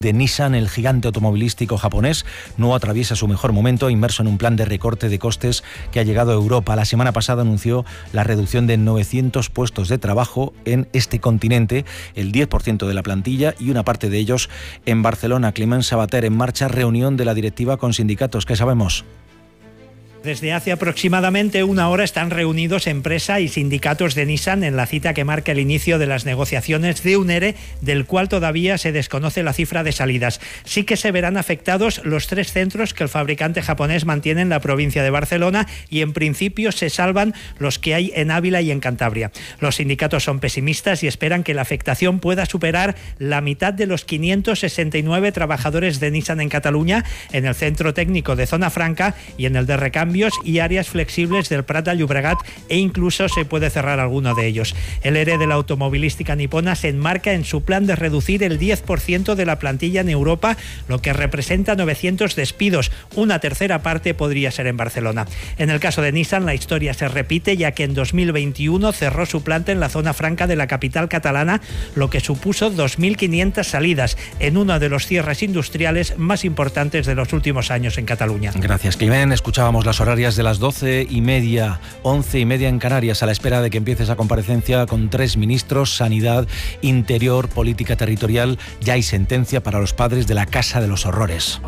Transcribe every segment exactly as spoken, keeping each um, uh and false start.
de Nissan, el gigante automovilístico japonés, no atraviesa su mejor momento, inmerso en un plan de recorte de costes que ha llegado a Europa. La semana pasada anunció la reducción de novecientos puestos de trabajo en este continente, el diez por ciento de la plantilla y una parte de ellos en Barcelona. Clement Sabater, en marcha reunión de la directiva con sindicatos. ¿Qué sabemos? Desde hace aproximadamente una hora están reunidos empresa y sindicatos de Nissan en la cita que marca el inicio de las negociaciones de un ERE, del cual todavía se desconoce la cifra de salidas. Sí que se verán afectados los tres centros que el fabricante japonés mantiene en la provincia de Barcelona y en principio se salvan los que hay en Ávila y en Cantabria. Los sindicatos son pesimistas y esperan que la afectación pueda superar la mitad de los quinientos sesenta y nueve trabajadores de Nissan en Cataluña, en el centro técnico de Zona Franca y en el de recambio y áreas flexibles del Prat de Llobregat, e incluso se puede cerrar alguno de ellos. El ERE de la automovilística nipona se enmarca en su plan de reducir el diez por ciento de la plantilla en Europa, lo que representa novecientos despidos. Una tercera parte podría ser en Barcelona. En el caso de Nissan, la historia se repite, ya que en dos mil veintiuno cerró su planta en la zona franca de la capital catalana, lo que supuso dos mil quinientas salidas en uno de los cierres industriales más importantes de los últimos años en Cataluña. Gracias, Climent. Escuchábamos las horarias de las doce y media, once y media en Canarias, a la espera de que empiece esa comparecencia con tres ministros: Sanidad, Interior, Política Territorial. Ya hay sentencia para los padres de la Casa de los Horrores.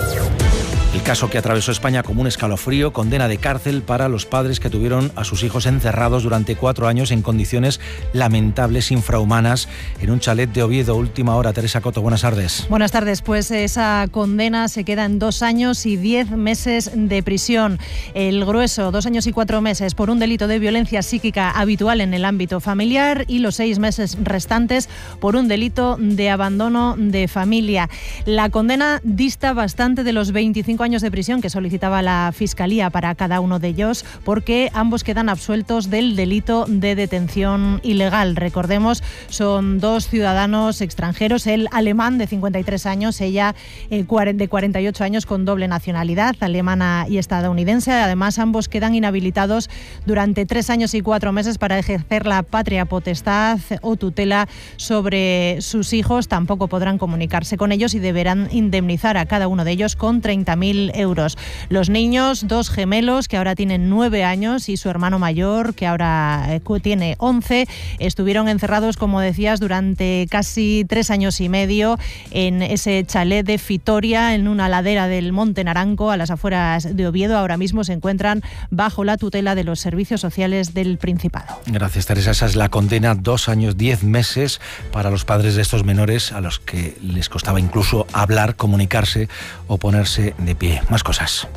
El caso que atravesó España como un escalofrío: condena de cárcel para los padres que tuvieron a sus hijos encerrados durante cuatro años en condiciones lamentables, infrahumanas, en un chalet de Oviedo. Última hora, Teresa Coto, buenas tardes. Buenas tardes, pues esa condena se queda en dos años y diez meses de prisión. El grueso, dos años y cuatro meses por un delito de violencia psíquica habitual en el ámbito familiar, y los seis meses restantes por un delito de abandono de familia. La condena dista bastante de los veinticinco años de prisión que solicitaba la Fiscalía para cada uno de ellos, porque ambos quedan absueltos del delito de detención ilegal. Recordemos, son dos ciudadanos extranjeros, él alemán de cincuenta y tres años, ella eh, de cuarenta y ocho años, con doble nacionalidad, alemana y estadounidense. Además, ambos quedan inhabilitados durante tres años y cuatro meses para ejercer la patria potestad o tutela sobre sus hijos. Tampoco podrán comunicarse con ellos y deberán indemnizar a cada uno de ellos con treinta mil euros. Los niños, dos gemelos que ahora tienen nueve años y su hermano mayor que ahora eh, tiene once, estuvieron encerrados, como decías, durante casi tres años y medio en ese chalet de Fitoria, en una ladera del Monte Naranco, a las afueras de Oviedo. Ahora mismo se encuentran bajo la tutela de los servicios sociales del Principado. Gracias, Teresa. Esa es la condena: dos años, diez meses para los padres de estos menores, a los que les costaba incluso hablar, comunicarse o ponerse de pie. Más cosas.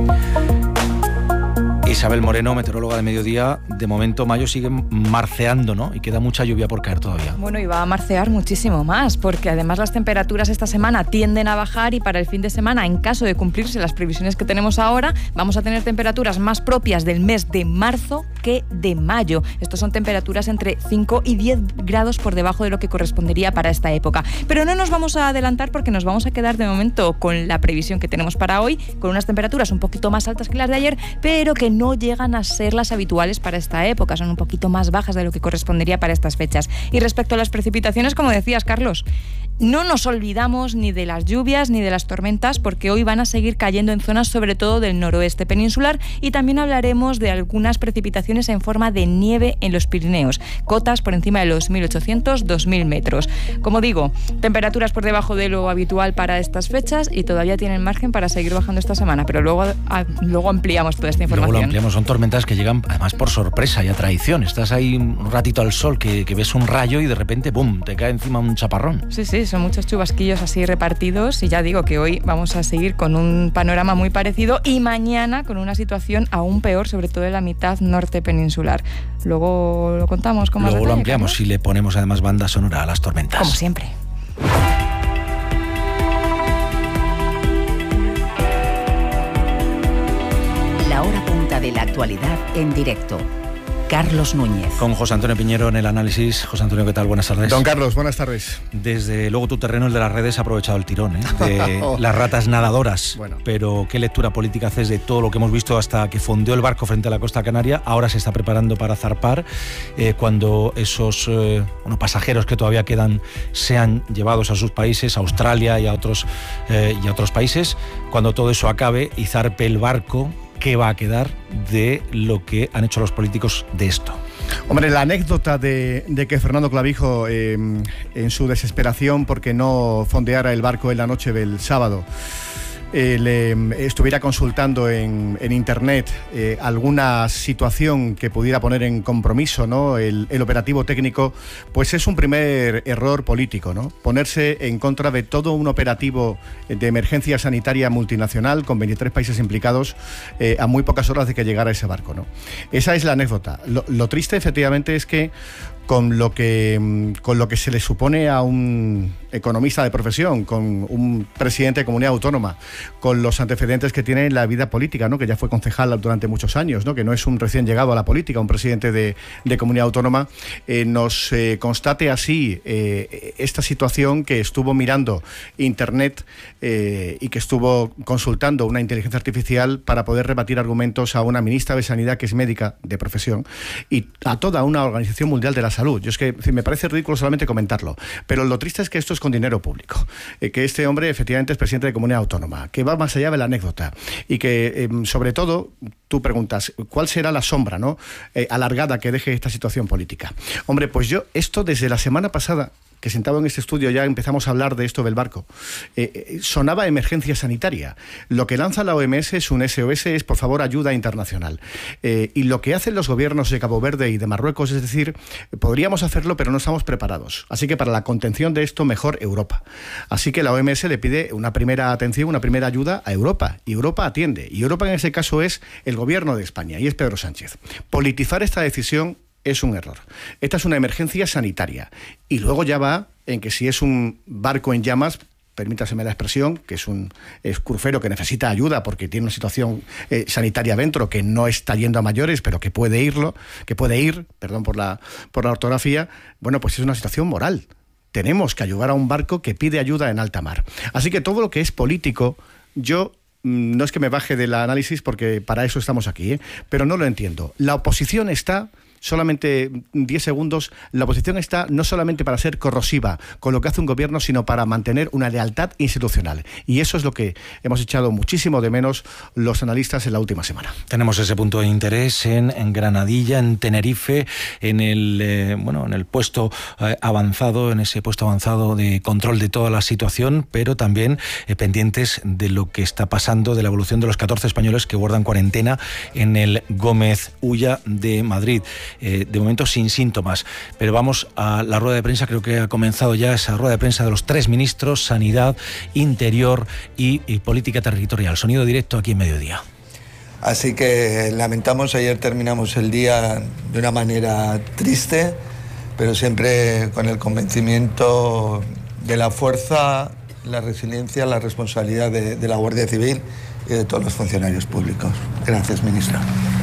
Isabel Moreno, meteoróloga de Mediodía. De momento mayo sigue marceando, ¿no? Y queda mucha lluvia por caer todavía. Bueno, y va a marcear muchísimo más, porque además las temperaturas esta semana tienden a bajar, y para el fin de semana, en caso de cumplirse las previsiones que tenemos ahora, vamos a tener temperaturas más propias del mes de marzo que de mayo. Estos son temperaturas entre cinco y diez grados por debajo de lo que correspondería para esta época. Pero no nos vamos a adelantar, porque nos vamos a quedar de momento con la previsión que tenemos para hoy, con unas temperaturas un poquito más altas que las de ayer, pero que no llegan a ser las habituales para esta época, son un poquito más bajas de lo que correspondería para estas fechas. Y respecto a las precipitaciones, como decías, Carlos, no nos olvidamos ni de las lluvias ni de las tormentas, porque hoy van a seguir cayendo en zonas sobre todo del noroeste peninsular, y también hablaremos de algunas precipitaciones en forma de nieve en los Pirineos, cotas por encima de los mil ochocientos a dos mil metros. Como digo, temperaturas por debajo de lo habitual para estas fechas, y todavía tienen margen para seguir bajando esta semana, pero luego, a, luego ampliamos toda esta información. Luego lo ampliamos. Son tormentas que llegan además por sorpresa y a traición. Estás ahí un ratito al sol, que, que ves un rayo y de repente ¡bum!, te cae encima un chaparrón. Sí, sí, son muchos chubasquillos así repartidos, y ya digo que hoy vamos a seguir con un panorama muy parecido, y mañana con una situación aún peor, sobre todo en la mitad norte peninsular. Luego lo contamos con más Luego detalle, lo ampliamos, ¿no? Y le ponemos además banda sonora a las tormentas. Como siempre. La hora punta de la actualidad en directo. Carlos Núñez. Con José Antonio Piñero en el análisis. José Antonio, ¿qué tal? Buenas tardes. Don Carlos, buenas tardes. Desde luego tu terreno, el de las redes, ha aprovechado el tirón, ¿eh? De oh. las ratas nadadoras. Bueno. Pero ¿qué lectura política haces de todo lo que hemos visto hasta que fondeó el barco frente a la costa canaria? Ahora se está preparando para zarpar, eh, cuando esos eh, bueno, pasajeros que todavía quedan sean llevados a sus países, a Australia y a otros, eh, y a otros países. Cuando todo eso acabe y zarpe el barco, ¿qué va a quedar de lo que han hecho los políticos de esto? Hombre, la anécdota de, de que Fernando Clavijo, eh, en su desesperación porque no fondeara el barco en la noche del sábado, Eh, le estuviera consultando en, en internet eh, alguna situación que pudiera poner en compromiso, ¿no?, el, el operativo técnico, pues es un primer error político, ¿no? Ponerse en contra de todo un operativo de emergencia sanitaria multinacional con veintitrés países implicados eh, a muy pocas horas de que llegara ese barco, ¿no? Esa es la anécdota. Lo, lo triste, efectivamente, es que con lo que con lo que se le supone a un economista de profesión, con un presidente de comunidad autónoma, con los antecedentes que tiene en la vida política, ¿no?, que ya fue concejal durante muchos años, ¿no?, que no es un recién llegado a la política, un presidente de, de comunidad autónoma, eh, nos eh, constate así eh, esta situación, que estuvo mirando internet eh, y que estuvo consultando una inteligencia artificial para poder rebatir argumentos a una ministra de Sanidad que es médica de profesión y a toda una Organización Mundial de la Salud. Yo es que me parece ridículo solamente comentarlo, pero lo triste es que esto es con dinero público, eh, que este hombre efectivamente es presidente de comunidad autónoma, que va más allá de la anécdota y que eh, sobre todo tú preguntas ¿cuál será la sombra, ¿no?, eh, alargada que deje esta situación política? Hombre, pues yo esto desde la semana pasada que sentado en este estudio ya empezamos a hablar de esto del barco, eh, eh, sonaba emergencia sanitaria. Lo que lanza la O M S es un S O S, es por favor ayuda internacional. Eh, y lo que hacen los gobiernos de Cabo Verde y de Marruecos es decir, podríamos hacerlo pero no estamos preparados. Así que para la contención de esto, mejor Europa. Así que la O M S le pide una primera atención, una primera ayuda a Europa. Y Europa atiende. Y Europa en ese caso es el gobierno de España y es Pedro Sánchez. Politizar esta decisión es un error. Esta es una emergencia sanitaria. Y luego ya va en que si es un barco en llamas, permítaseme la expresión, que es un es crucero que necesita ayuda porque tiene una situación eh, sanitaria dentro que no está yendo a mayores, pero que puede irlo, que puede ir, perdón por la, por la ortografía, bueno, pues es una situación moral. Tenemos que ayudar a un barco que pide ayuda en alta mar. Así que todo lo que es político, yo no es que me baje del análisis porque para eso estamos aquí, ¿eh? Pero no lo entiendo. La oposición está... Solamente diez segundos. La oposición está no solamente para ser corrosiva con lo que hace un gobierno, sino para mantener una lealtad institucional. Y eso es lo que hemos echado muchísimo de menos los analistas en la última semana. Tenemos ese punto de interés en, en Granadilla, en Tenerife, en el eh, bueno, en el puesto eh, avanzado, en ese puesto avanzado de control de toda la situación, pero también eh, pendientes de lo que está pasando, de la evolución de los catorce españoles que guardan cuarentena en el Gómez Ulla de Madrid. Eh, de momento sin síntomas, pero vamos a la rueda de prensa. Creo que ha comenzado ya esa rueda de prensa de los tres ministros, Sanidad, Interior y, y Política Territorial. Sonido directo aquí en Mediodía. Así que lamentamos, ayer terminamos el día de una manera triste, pero siempre con el convencimiento de la fuerza, la resiliencia, la responsabilidad de, de la Guardia Civil y de todos los funcionarios públicos. Gracias, ministra.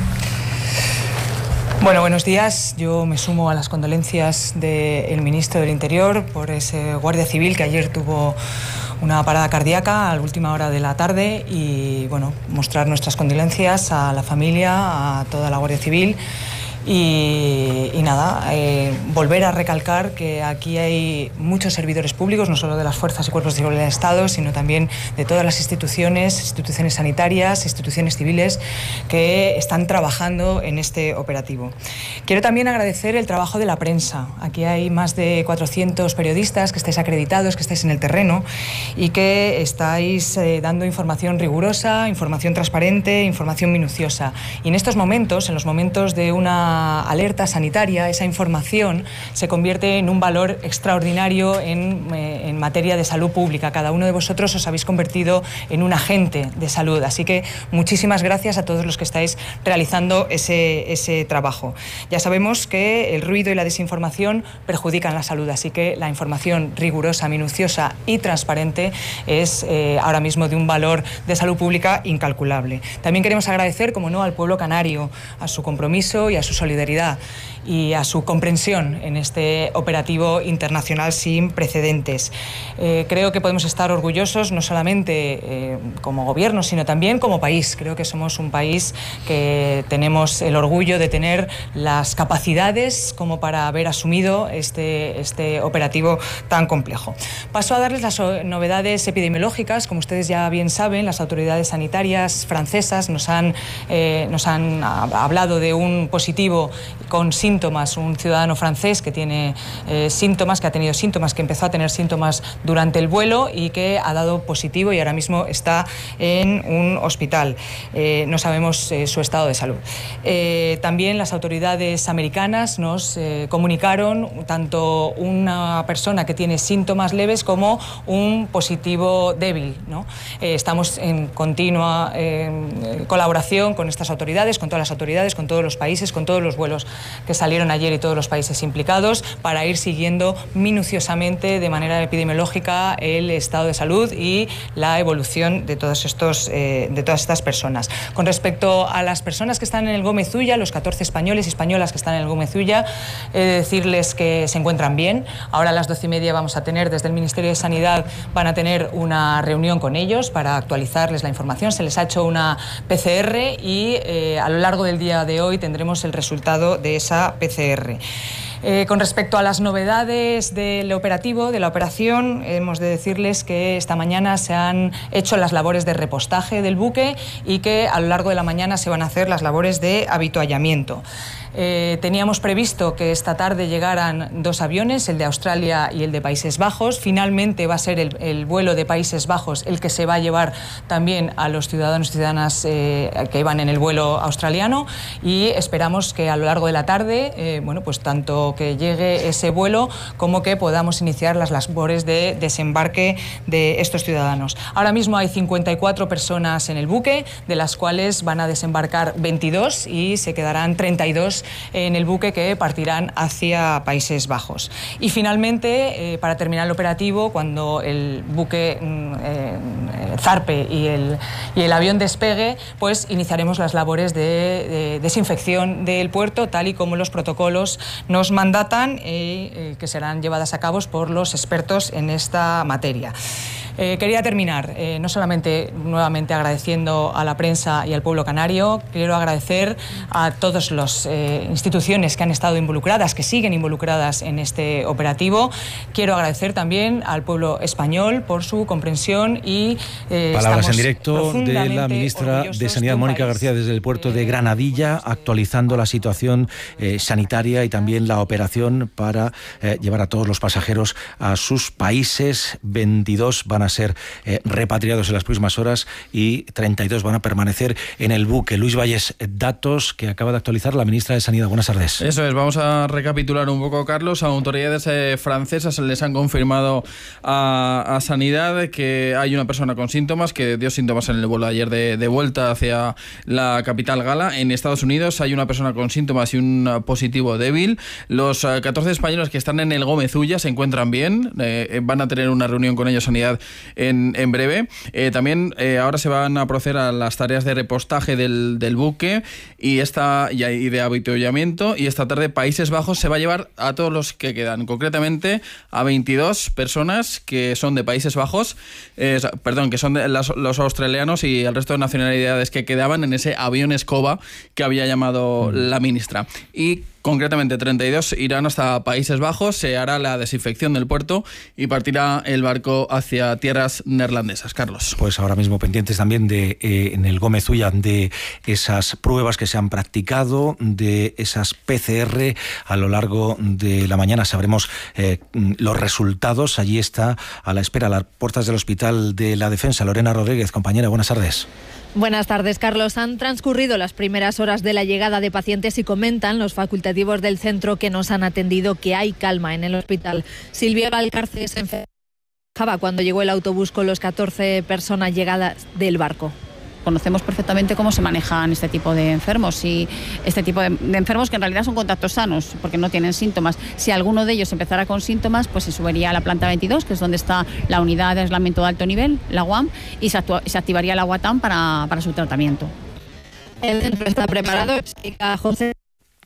Bueno, buenos días. Yo me sumo a las condolencias del ministro del Interior por ese guardia civil que ayer tuvo una parada cardíaca a la última hora de la tarde y, bueno, mostrar nuestras condolencias a la familia, a toda la Guardia Civil. Y, y nada, eh, volver a recalcar que aquí hay muchos servidores públicos, no solo de las fuerzas y cuerpos de seguridad del Estado, sino también de todas las instituciones, instituciones sanitarias, instituciones civiles que están trabajando en este operativo. Quiero también agradecer el trabajo de la prensa. Aquí hay más de cuatrocientos periodistas que estáis acreditados, que estáis en el terreno y que estáis eh, dando información rigurosa, información transparente, información minuciosa. Y en estos momentos, en los momentos de una alerta sanitaria, esa información se convierte en un valor extraordinario en, eh, en materia de salud pública. Cada uno de vosotros os habéis convertido en un agente de salud, así que muchísimas gracias a todos los que estáis realizando ese, ese trabajo. Ya sabemos que el ruido y la desinformación perjudican la salud, así que la información rigurosa, minuciosa y transparente es eh, ahora mismo de un valor de salud pública incalculable. También queremos agradecer, como no, al pueblo canario, a su compromiso y a su solidaridad solidaridad y a su comprensión en este operativo internacional sin precedentes. Eh, creo que podemos estar orgullosos no solamente eh, como gobierno, sino también como país. Creo que somos un país que tenemos el orgullo de tener las capacidades como para haber asumido este, este operativo tan complejo. Paso a darles las novedades epidemiológicas. Como ustedes ya bien saben, las autoridades sanitarias francesas nos han, eh, nos han hablado de un positivo con síntomas síntomas, un ciudadano francés que tiene eh, síntomas, que ha tenido síntomas, que empezó a tener síntomas durante el vuelo y que ha dado positivo y ahora mismo está en un hospital. Eh, no sabemos eh, su estado de salud. Eh, también las autoridades americanas nos eh, comunicaron tanto una persona que tiene síntomas leves como un positivo débil, ¿no? Eh, estamos en continua eh, colaboración con estas autoridades, con todas las autoridades, con todos los países, con todos los vuelos que salieron ayer y todos los países implicados para ir siguiendo minuciosamente de manera epidemiológica el estado de salud y la evolución de todos estos, eh, de todas estas personas. Con respecto a las personas que están en el Gómez Ulla, los catorce españoles y españolas que están en el Gómez Ulla, he de decirles que se encuentran bien. Ahora a las doce y media vamos a tener, desde el Ministerio de Sanidad, van a tener una reunión con ellos para actualizarles la información. Se les ha hecho una P C R y eh, a lo largo del día de hoy tendremos el resultado de esa P C R. Eh, con respecto a las novedades del operativo, de la operación, hemos de decirles que esta mañana se han hecho las labores de repostaje del buque y que a lo largo de la mañana se van a hacer las labores de avituallamiento. Eh, teníamos previsto que esta tarde llegaran dos aviones, el de Australia y el de Países Bajos. Finalmente va a ser el, el vuelo de Países Bajos el que se va a llevar también a los ciudadanos y ciudadanas eh, que iban en el vuelo australiano y esperamos que a lo largo de la tarde, eh, bueno, pues tanto que llegue ese vuelo como que podamos iniciar las labores de desembarque de estos ciudadanos. Ahora mismo hay cincuenta y cuatro personas en el buque, de las cuales van a desembarcar veintidós y se quedarán treinta y dos en el buque que partirán hacia Países Bajos. Y finalmente, eh, para terminar el operativo, cuando el buque eh, zarpe y el, y el avión despegue, pues iniciaremos las labores de, de desinfección del puerto, tal y como los protocolos nos mandatan, eh, eh, que serán llevadas a cabo por los expertos en esta materia. Eh, quería terminar, eh, no solamente nuevamente agradeciendo a la prensa y al pueblo canario, quiero agradecer a todas las eh, instituciones que han estado involucradas, que siguen involucradas en este operativo. Quiero agradecer también al pueblo español por su comprensión y eh, palabras en directo de la ministra de Sanidad, Mónica García, desde el puerto de Granadilla, actualizando la situación eh, sanitaria y también la operación para eh, llevar a todos los pasajeros a sus países. veintidós van a a ser eh, repatriados en las próximas horas y treinta y dos van a permanecer en el buque. Luis Valles, datos que acaba de actualizar la ministra de Sanidad. Buenas tardes. Eso es, vamos a recapitular un poco, Carlos. A autoridades eh, francesas les han confirmado a, a Sanidad que hay una persona con síntomas, que dio síntomas en el vuelo ayer de, de vuelta hacia la capital gala. En Estados Unidos hay una persona con síntomas y un positivo débil. Los eh, catorce españoles que están en el Gómez Ulla se encuentran bien. Eh, van a tener una reunión con ellos, Sanidad, En, en breve. Eh, también eh, ahora se van a proceder a las tareas de repostaje del, del buque y, esta, y, y de avituallamiento, y esta tarde Países Bajos se va a llevar a todos los que quedan, concretamente a veintidós personas que son de Países Bajos, eh, perdón, que son de las, los australianos y el resto de nacionalidades que quedaban en ese avión escoba que había llamado mm. la ministra. Y concretamente treinta y dos irán hasta Países Bajos, se hará la desinfección del puerto y partirá el barco hacia tierras neerlandesas. Carlos. Pues ahora mismo pendientes también de eh, en el Gómez Ulla de esas pruebas que se han practicado, de esas P C R. A lo largo de la mañana sabremos eh, los resultados. Allí está, a la espera, a las puertas del Hospital de la Defensa, Lorena Rodríguez. Compañera, buenas tardes. Buenas tardes, Carlos. Han transcurrido las primeras horas de la llegada de pacientes y comentan los facultativos del centro que nos han atendido que hay calma en el hospital. Silvia Valcarce se enfermaba cuando llegó el autobús con los catorce personas llegadas del barco. Conocemos perfectamente cómo se manejan este tipo de enfermos y este tipo de, de enfermos que en realidad son contactos sanos porque no tienen síntomas. Si alguno de ellos empezara con síntomas, pues se subiría a la planta veintidós, que es donde está la unidad de aislamiento de alto nivel, la U A M, y se, actua, se activaría la UATAM para, para su tratamiento. El centro está preparado, explica José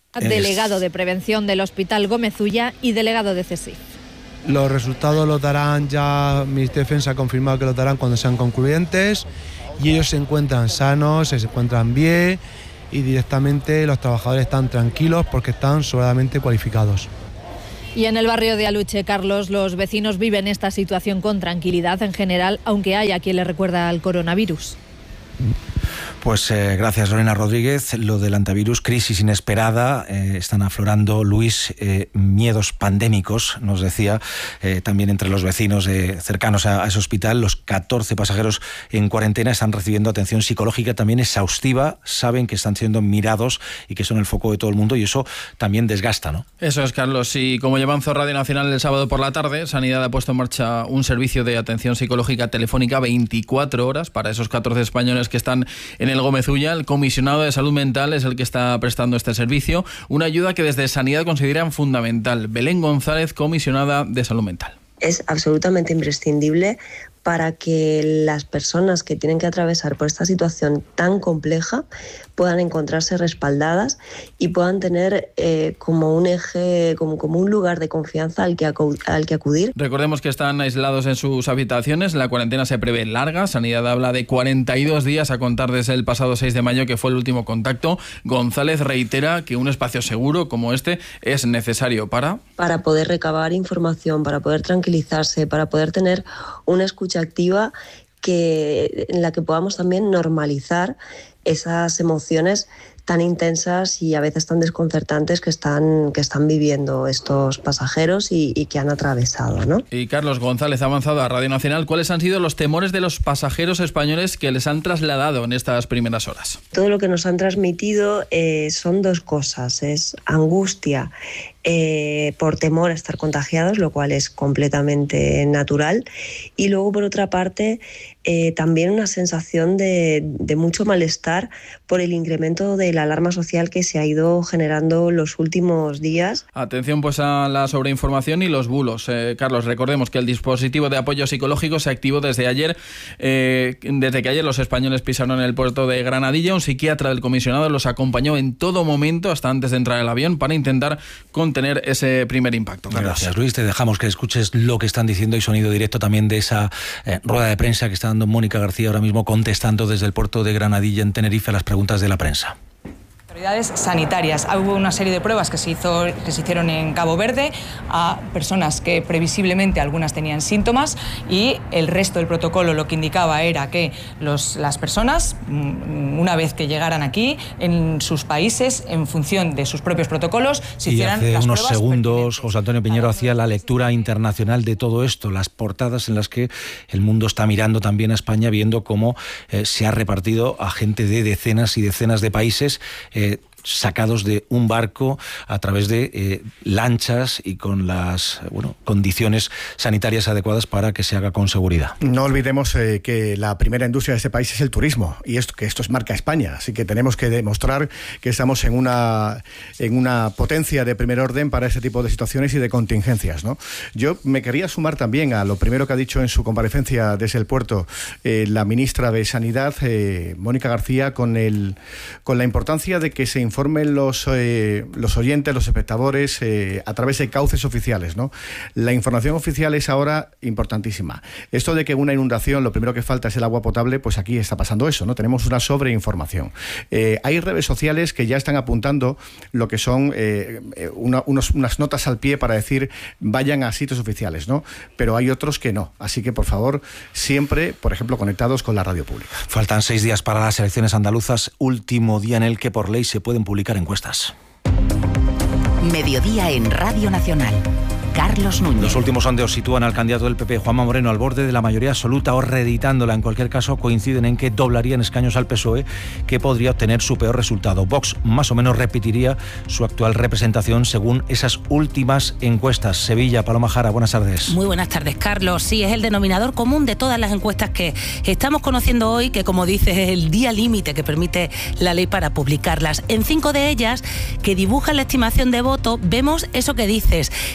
Es... delegado de prevención del Hospital Gómez Ulla y delegado de CSIC. Los resultados los darán ya, mi defensa ha confirmado que los darán cuando sean concluyentes, y ellos se encuentran sanos, se encuentran bien, y directamente los trabajadores están tranquilos porque están sobradamente cualificados. Y en el barrio de Aluche, Carlos, los vecinos viven esta situación con tranquilidad en general, aunque haya quien le recuerda al coronavirus. Pues eh, gracias, Lorena Rodríguez. Lo del antivirus, crisis inesperada, eh, están aflorando, Luis, eh, miedos pandémicos, nos decía, eh, también entre los vecinos eh, cercanos a, a ese hospital. Los catorce pasajeros en cuarentena están recibiendo atención psicológica también exhaustiva, saben que están siendo mirados y que son el foco de todo el mundo, y eso también desgasta, ¿no? Eso es, Carlos. Y como llevanzó Radio Nacional el sábado por la tarde, Sanidad ha puesto en marcha un servicio de atención psicológica telefónica veinticuatro horas para esos catorce españoles que están en el Gómez Ulla. El comisionado de salud mental es el que está prestando este servicio, una ayuda que desde Sanidad consideran fundamental. Belén González, comisionada de salud mental. Es absolutamente imprescindible para que las personas que tienen que atravesar por esta situación tan compleja puedan encontrarse respaldadas y puedan tener eh, como un eje, como, como un lugar de confianza al que, acu- al que acudir. Recordemos que están aislados en sus habitaciones, la cuarentena se prevé larga, Sanidad habla de cuarenta y dos días a contar desde el pasado seis de mayo, que fue el último contacto. González reitera que un espacio seguro como este es necesario para... Para poder recabar información, para poder tranquilizarse, para poder tener una escucha activa que, en la que podamos también normalizar esas emociones tan intensas y a veces tan desconcertantes que están, que están viviendo estos pasajeros y, y que han atravesado, ¿no? Y Carlos González ha avanzado a Radio Nacional. ¿Cuáles han sido los temores de los pasajeros españoles que les han trasladado en estas primeras horas? Todo lo que nos han transmitido eh, son dos cosas. Es angustia eh, por temor a estar contagiados, lo cual es completamente natural. Y luego, por otra parte, eh, también una sensación de, de mucho malestar por el incremento de la alarma social que se ha ido generando los últimos días. Atención pues a la sobreinformación y los bulos. Eh, Carlos, recordemos que el dispositivo de apoyo psicológico se activó desde ayer, eh, desde que ayer los españoles pisaron el puerto de Granadilla. Un psiquiatra del comisionado los acompañó en todo momento, hasta antes de entrar al avión, para intentar contener ese primer impacto. Carlos. Gracias, Luis. Te dejamos que escuches lo que están diciendo y sonido directo también de esa eh, rueda de prensa que está dando Mónica García ahora mismo, contestando desde el puerto de Granadilla en Tenerife a las preguntas de la prensa. Autoridades sanitarias. Hubo una serie de pruebas que se, hizo, que se hicieron en Cabo Verde a personas que previsiblemente algunas tenían síntomas, y el resto del protocolo lo que indicaba era que los, las personas, una vez que llegaran aquí, en sus países, en función de sus propios protocolos, se hicieran las pruebas. Y hace unos segundos José Antonio Piñero hacía la lectura internacional de todo esto, las portadas en las que el mundo está mirando también a España, viendo cómo eh, se ha repartido a gente de decenas y decenas de países, eh, sacados de un barco a través de eh, lanchas y con las bueno, condiciones sanitarias adecuadas para que se haga con seguridad. No olvidemos eh, que la primera industria de este país es el turismo, y esto, que esto es marca España, así que tenemos que demostrar que estamos en una, en una potencia de primer orden para este tipo de situaciones y de contingencias, ¿no? Yo me quería sumar también a lo primero que ha dicho en su comparecencia desde el puerto eh, la ministra de Sanidad, eh, Mónica García, con, el, con la importancia de que se informen los, eh, los oyentes, los espectadores, eh, a través de cauces oficiales, ¿no? La información oficial es ahora importantísima. Esto de que una inundación lo primero que falta es el agua potable, pues aquí está pasando eso, ¿no? Tenemos una sobreinformación. Eh, hay redes sociales que ya están apuntando lo que son eh, una, unos, unas notas al pie para decir vayan a sitios oficiales, ¿no? Pero hay otros que no. Así que, por favor, siempre, por ejemplo, conectados con la radio pública. Faltan seis días para las elecciones andaluzas, último día en el que por ley se pueden publicar encuestas. Mediodía en Radio Nacional. Carlos Núñez. Los últimos sondeos sitúan al candidato del P P, Juanma Moreno, al borde de la mayoría absoluta o reeditándola. En cualquier caso, coinciden en que doblarían escaños al P S O E, que podría obtener su peor resultado. Vox más o menos repetiría su actual representación según esas últimas encuestas. Sevilla, Paloma Jara, buenas tardes. Muy buenas tardes, Carlos. Sí, es el denominador común de todas las encuestas que estamos conociendo hoy, que, como dices, es el día límite que permite la ley para publicarlas. En cinco de ellas, que dibujan la estimación de voto, vemos eso que dices, que el P P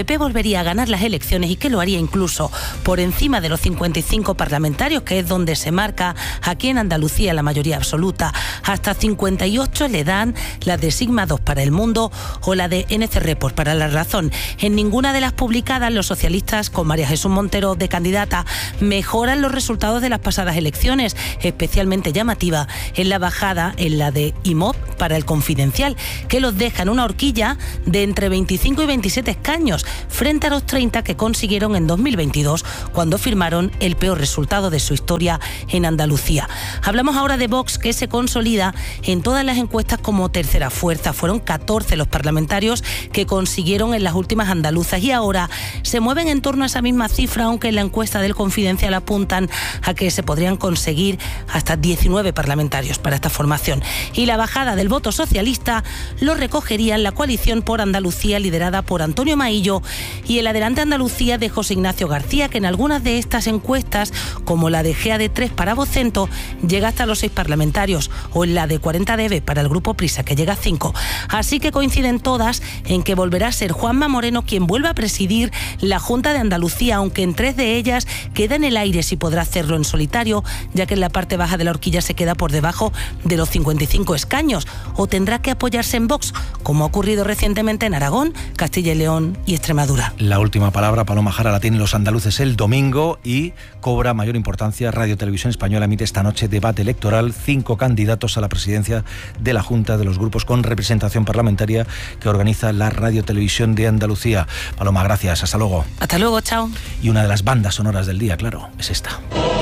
P volvería a ganar las elecciones y que lo haría incluso por encima de los cincuenta y cinco parlamentarios, que es donde se marca aquí en Andalucía la mayoría absoluta. Hasta cincuenta y ocho le dan las de Sigma dos para El Mundo o la de N C Report para La Razón. En ninguna de las publicadas los socialistas, con María Jesús Montero de candidata, mejoran los resultados de las pasadas elecciones. Especialmente llamativa en la bajada en la de I M O P para El Confidencial, que los deja en una horquilla de entre veinticinco y veintisiete escaños, frente a los treinta que consiguieron en dos mil veintidós, cuando firmaron el peor resultado de su historia en Andalucía. Hablamos ahora de Vox, que se consolida en todas las encuestas como tercera fuerza. Fueron catorce los parlamentarios que consiguieron en las últimas andaluzas y ahora se mueven en torno a esa misma cifra, aunque en la encuesta del Confidencial apuntan a que se podrían conseguir hasta diecinueve parlamentarios para esta formación. Y la bajada del voto socialista lo recogerían la coalición por Andalucía, liderada por Antonio Maillo, y el Adelante Andalucía de José Ignacio García, que en algunas de estas encuestas, como la de G A D tres para Vocento, llega hasta los seis parlamentarios, o en la de cuarenta D B para el Grupo Prisa, que llega a cinco. Así que coinciden todas en que volverá a ser Juanma Moreno quien vuelva a presidir la Junta de Andalucía, aunque en tres de ellas queda en el aire si podrá hacerlo en solitario, ya que en la parte baja de la horquilla se queda por debajo de los cincuenta y cinco escaños, o tendrá que apoyarse en Vox, como ha ocurrido recientemente en Aragón, Castilla y León y Extremadura. La última palabra, Paloma Jara, la tienen los andaluces el domingo y cobra mayor importancia. Radio Televisión Española emite esta noche debate electoral, cinco candidatos a la presidencia de la Junta de los grupos con representación parlamentaria que organiza la Radio Televisión de Andalucía. Paloma, gracias, hasta luego. Hasta luego, chao. Y una de las bandas sonoras del día, claro, es esta.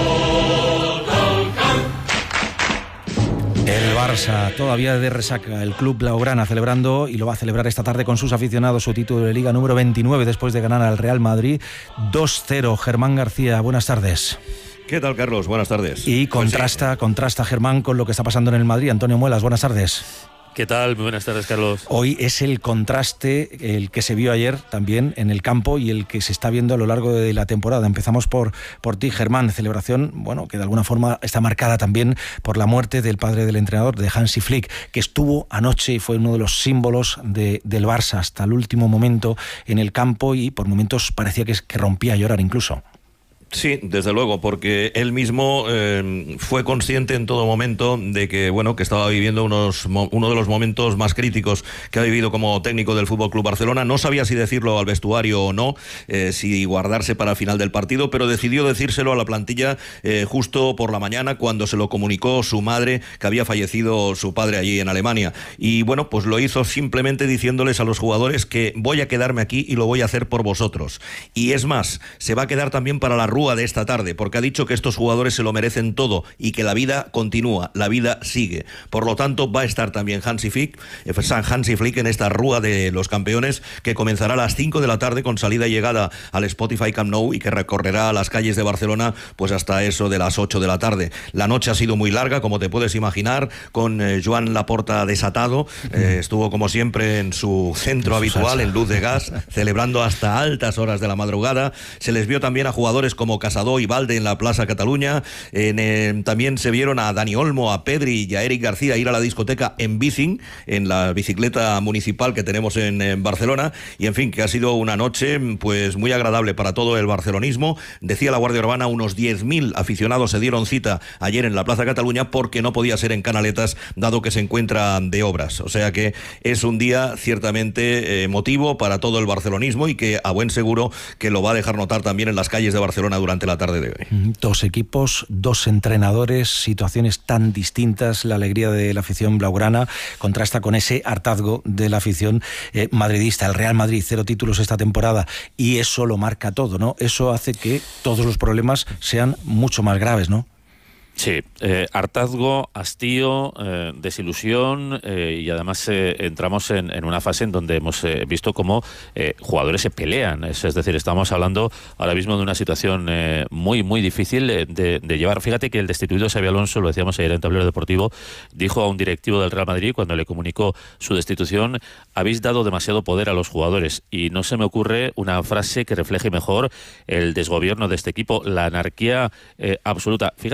El Barça todavía de resaca, el club blaugrana celebrando, y lo va a celebrar esta tarde con sus aficionados, su título de Liga número veintinueve después de ganar al Real Madrid dos cero. Germán García, buenas tardes. ¿Qué tal, Carlos? Buenas tardes. Y contrasta, pues sí. contrasta Germán con lo que está pasando en el Madrid. Antonio Muelas, buenas tardes. ¿Qué tal? Muy buenas tardes, Carlos. Hoy es el contraste, el que se vio ayer también en el campo y el que se está viendo a lo largo de la temporada. Empezamos por, por ti, Germán. Celebración, bueno, que de alguna forma está marcada también por la muerte del padre del entrenador, de Hansi Flick, que estuvo anoche y fue uno de los símbolos de, del Barça hasta el último momento en el campo y por momentos parecía que, que rompía a llorar incluso. Sí, desde luego, porque él mismo eh, fue consciente en todo momento de que, bueno, que estaba viviendo unos, uno de los momentos más críticos que ha vivido como técnico del F C Barcelona. No sabía si decirlo al vestuario o no, eh, si guardarse para el final del partido, pero decidió decírselo a la plantilla eh, justo por la mañana, cuando se lo comunicó su madre, que había fallecido su padre allí en Alemania. Y bueno, pues lo hizo simplemente diciéndoles a los jugadores que voy a quedarme aquí y lo voy a hacer por vosotros. Y es más, se va a quedar también para la rúa de esta tarde, porque ha dicho que estos jugadores se lo merecen todo y que la vida continúa, la vida sigue. Por lo tanto, va a estar también Hansi Flick, Hansi Flick en esta rúa de los campeones, que comenzará a las cinco de la tarde con salida y llegada al Spotify Camp Nou y que recorrerá las calles de Barcelona pues hasta eso de las ocho de la tarde. La noche ha sido muy larga, como te puedes imaginar, con eh, Joan Laporta desatado. Eh, estuvo como siempre en su centro habitual, en Luz de Gas, celebrando hasta altas horas de la madrugada. Se les vio también a jugadores como Casado y Valde en la Plaza Cataluña. En, eh, también se vieron a Dani Olmo, a Pedri y a Eric García ir a la discoteca en Bicing, en la bicicleta municipal que tenemos en, en Barcelona. Y en fin, que ha sido una noche pues muy agradable para todo el barcelonismo. Decía la Guardia Urbana, unos diez mil aficionados se dieron cita ayer en la Plaza Cataluña, porque no podía ser en Canaletas, dado que se encuentra de obras. O sea que es un día ciertamente emotivo para todo el barcelonismo y que a buen seguro que lo va a dejar notar también en las calles de Barcelona durante la tarde de hoy. Dos equipos, dos entrenadores, situaciones tan distintas. La alegría de la afición blaugrana contrasta con ese hartazgo de la afición eh, madridista. El Real Madrid, cero títulos esta temporada, y eso lo marca todo, ¿no? Eso hace que todos los problemas sean mucho más graves, ¿no? Sí, eh, hartazgo, hastío, eh, desilusión eh, y además eh, entramos en, en una fase en donde hemos eh, visto cómo eh, jugadores se pelean. Es, es decir, estamos hablando ahora mismo de una situación eh, muy, muy difícil de, de, de llevar. Fíjate que el destituido Xabi Alonso, lo decíamos ayer en Tablero Deportivo, dijo a un directivo del Real Madrid cuando le comunicó su destitución: habéis dado demasiado poder a los jugadores. Y no se me ocurre una frase que refleje mejor el desgobierno de este equipo, la anarquía eh, absoluta. Fíjate que todo comenzó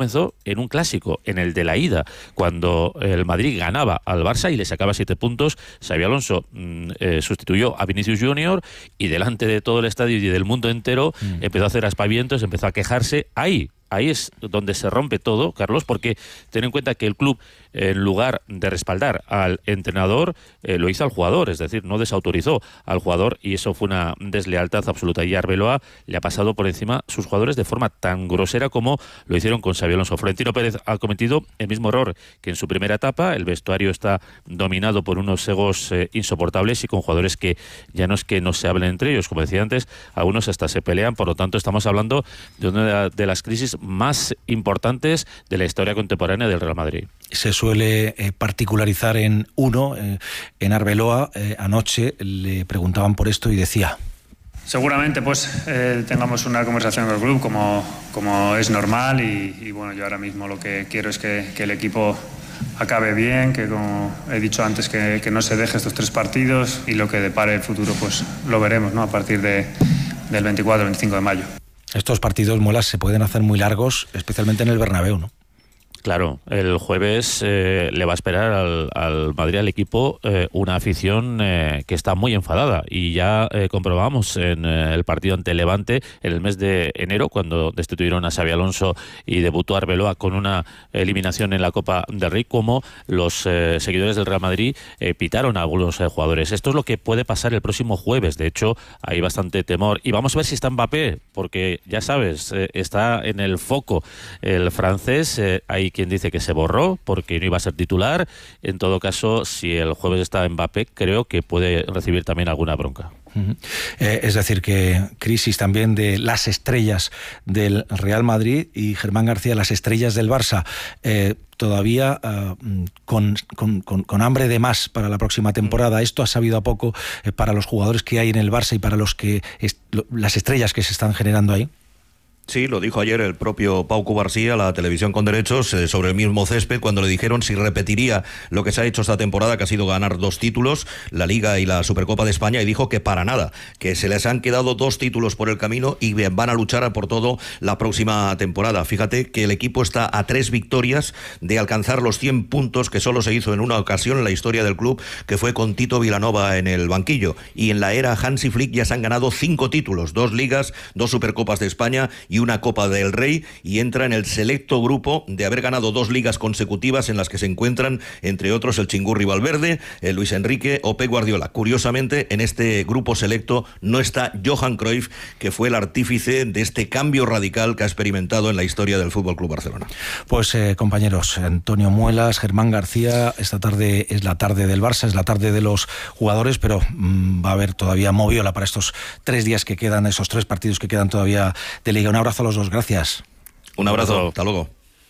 comenzó en un clásico, en el de la ida, cuando el Madrid ganaba al Barça y le sacaba siete puntos. Xabi Alonso mm, eh, sustituyó a Vinicius Junior y delante de todo el estadio y del mundo entero mm. empezó a hacer aspavientos, empezó a quejarse. Ahí Ahí es donde se rompe todo, Carlos, porque ten en cuenta que el club, en lugar de respaldar al entrenador, eh, lo hizo al jugador, es decir, no desautorizó al jugador, y eso fue una deslealtad absoluta. Y Arbeloa le ha pasado por encima sus jugadores de forma tan grosera como lo hicieron con Xabi Alonso. Florentino Pérez ha cometido el mismo error que en su primera etapa. El vestuario está dominado por unos egos eh, insoportables y con jugadores que ya no es que no se hablen entre ellos, como decía antes, algunos hasta se pelean. Por lo tanto, estamos hablando de una de las crisis más importantes de la historia contemporánea del Real Madrid. Se suele eh, particularizar en uno, eh, en Arbeloa. Eh, anoche le preguntaban por esto y decía: seguramente pues eh, tengamos una conversación con el club como, como es normal y, y bueno, yo ahora mismo lo que quiero es que, que el equipo acabe bien, que como he dicho antes, que, que no se deje estos tres partidos, y lo que depare el futuro pues lo veremos, ¿no?, a partir de, del veinticuatro veinticinco de mayo. Estos partidos, Muelas, se pueden hacer muy largos, especialmente en el Bernabéu, ¿no? Claro, el jueves eh, le va a esperar al, al Madrid, al equipo, eh, una afición eh, que está muy enfadada, y ya eh, comprobamos en eh, el partido ante Levante en el mes de enero, cuando destituyeron a Xabi Alonso y debutó Arbeloa con una eliminación en la Copa del Rey, como los eh, seguidores del Real Madrid eh, pitaron a algunos eh, jugadores. Esto es lo que puede pasar el próximo jueves. De hecho, hay bastante temor, y vamos a ver si está Mbappé, porque ya sabes, eh, está en el foco el francés. eh, hay quien dice que se borró porque no iba a ser titular. En todo caso, si el jueves está Mbappé, creo que puede recibir también alguna bronca. Uh-huh. Eh, es decir, que crisis también de las estrellas del Real Madrid, y Germán García, las estrellas del Barça, eh, todavía uh, con, con, con, con hambre de más para la próxima temporada. Esto ha sabido a poco eh, para los jugadores que hay en el Barça y para los que est- lo, las estrellas que se están generando ahí. Sí, lo dijo ayer el propio Pau Cubarsí a la televisión con derechos eh, sobre el mismo césped, cuando le dijeron si repetiría lo que se ha hecho esta temporada, que ha sido ganar dos títulos, la Liga y la Supercopa de España, y dijo que para nada, que se les han quedado dos títulos por el camino y van a luchar por todo la próxima temporada. Fíjate que el equipo está a tres victorias de alcanzar los cien puntos, que solo se hizo en una ocasión en la historia del club, que fue con Tito Vilanova en el banquillo, y en la era Hansi Flick ya se han ganado cinco títulos, dos Ligas, dos Supercopas de España y una Copa del Rey, y entra en el selecto grupo de haber ganado dos ligas consecutivas, en las que se encuentran, entre otros, el Chingurri Valverde, el Luis Enrique o Pep Guardiola. Curiosamente, en este grupo selecto no está Johan Cruyff, que fue el artífice de este cambio radical que ha experimentado en la historia del Fútbol Club Barcelona. Pues eh, compañeros, Antonio Muelas, Germán García, esta tarde es la tarde del Barça, es la tarde de los jugadores, pero mmm, va a haber todavía moviola para estos tres días que quedan, esos tres partidos que quedan todavía de Liga. Un abrazo a los dos, gracias. Un abrazo, hasta luego.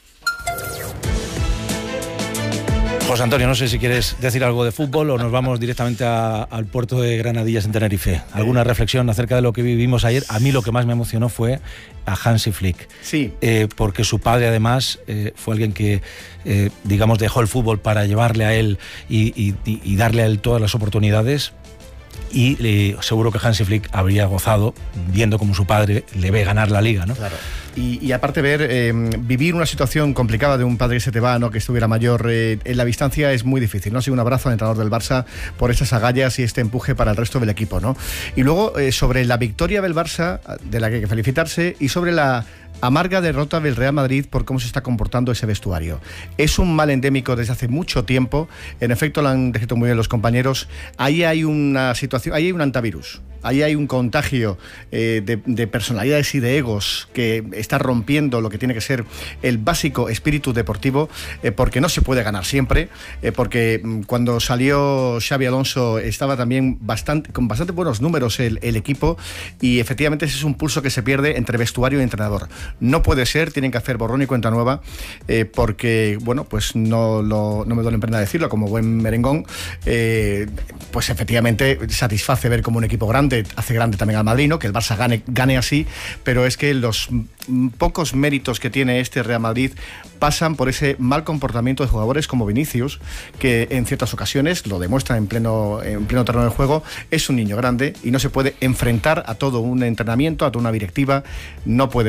José Antonio, no sé si quieres decir algo de fútbol o nos vamos directamente a, al puerto de Granadillas en Tenerife. ¿Alguna reflexión acerca de lo que vivimos ayer? A mí lo que más me emocionó fue a Hansi Flick. Sí. Eh, porque su padre, además, eh, fue alguien que, eh, digamos, dejó el fútbol para llevarle a él y, y, y darle a él todas las oportunidades. Y eh, seguro que Hansi Flick habría gozado viendo cómo su padre le ve ganar la Liga, ¿no? Claro. Y, y aparte ver, eh, vivir una situación complicada de un padre que se te va, ¿no?, que estuviera mayor eh, en la distancia, es muy difícil, ¿no? Así, un abrazo al entrenador del Barça por esas agallas y este empuje para el resto del equipo, ¿no? Y luego, eh, sobre la victoria del Barça, de la que hay que felicitarse, y sobre la amarga derrota del Real Madrid por cómo se está comportando ese vestuario. Es un mal endémico desde hace mucho tiempo. En efecto, lo han descrito muy bien los compañeros. Ahí hay una situación, ahí hay un antivirus. Ahí hay un contagio eh, de, de personalidades y de egos que está rompiendo lo que tiene que ser el básico espíritu deportivo, eh, porque no se puede ganar siempre, eh, porque cuando salió Xabi Alonso estaba también bastante, con bastante buenos números el, el equipo, y efectivamente ese es un pulso que se pierde entre vestuario y entrenador. No puede ser, tienen que hacer borrón y cuenta nueva, eh, porque, bueno, pues no, lo, no me duele en pena decirlo, como buen merengón, eh, pues efectivamente satisface ver como un equipo grande hace grande también al Madrid, ¿no?, que el Barça gane, gane así, pero es que los pocos méritos que tiene este Real Madrid pasan por ese mal comportamiento de jugadores como Vinicius, que en ciertas ocasiones lo demuestra en pleno, en pleno terreno del juego. Es un niño grande y no se puede enfrentar a todo un entrenamiento, a toda una directiva, no puede ser,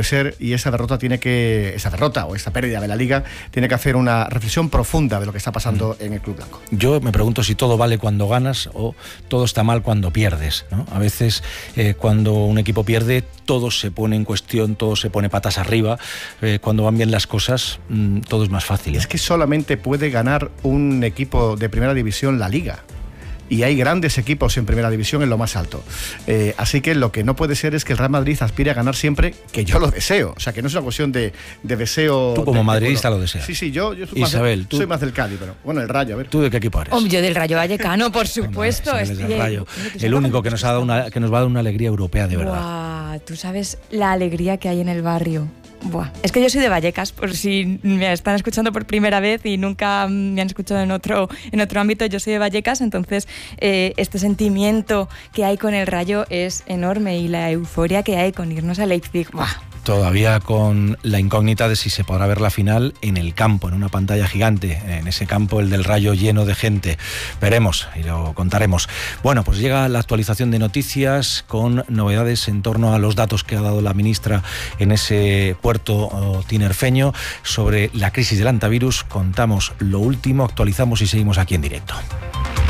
y esa derrota tiene que, esa derrota o esa pérdida de la Liga tiene que hacer una reflexión profunda de lo que está pasando mm. en el Club Blanco. Yo me pregunto si todo vale cuando ganas o todo está mal cuando pierdes, ¿no? A veces eh, cuando un equipo pierde todo se pone en cuestión, todo se pone patas arriba. Eh, cuando van bien las cosas mmm, todo es más fácil, ¿eh? Es que solamente puede ganar un equipo de primera división la Liga. Y hay grandes equipos en primera división en lo más alto. Eh, así que lo que no puede ser es que el Real Madrid aspire a ganar siempre, que yo lo deseo. O sea, que no es una cuestión de, de deseo... Tú como de, madridista de, lo deseas. Sí, sí, yo, yo soy, Isabel, más, tú... soy más del Cádiz, pero bueno, el Rayo, a ver. ¿Tú de qué equipo eres? Oh, yo del Rayo Vallecano, por supuesto. Bueno, es del Rayo. El único que nos, ha dado una, que nos va a dar una alegría europea de verdad. Buah, tú sabes la alegría que hay en el barrio. Buah. Es que yo soy de Vallecas, por si me están escuchando por primera vez y nunca me han escuchado en otro, en otro ámbito. Yo soy de Vallecas, entonces eh, este sentimiento que hay con el Rayo es enorme y la euforia que hay con irnos a Leipzig. Buah. Todavía con la incógnita de si se podrá ver la final en el campo, en una pantalla gigante, en ese campo, el del Rayo, lleno de gente. Veremos y lo contaremos. Bueno, pues llega la actualización de noticias con novedades en torno a los datos que ha dado la ministra en ese puerto oh, tinerfeño sobre la crisis del hantavirus. Contamos lo último, actualizamos y seguimos aquí en directo.